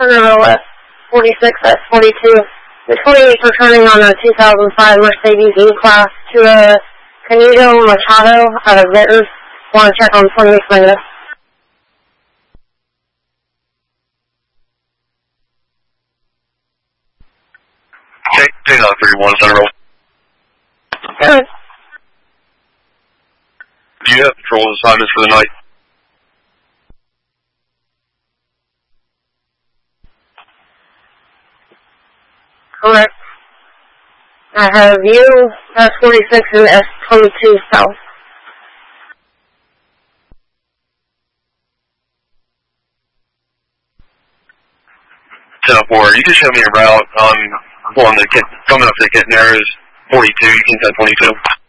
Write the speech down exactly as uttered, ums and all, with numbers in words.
Centerville West, forty-six S forty-two. The twenty-eight returning on a two thousand five Mercedes E-Class to a Canito Machado out of Vinton. Want to check on twenty Slinger. Take, take out thirty-one Centerville. Good. Do you have patrol assignments for the night? Correct. I have you, S forty-six, and S twenty-two south. ten oh four, you can show me a route on one that get, coming up to Kitten Air is forty-two, you can ten twenty-two.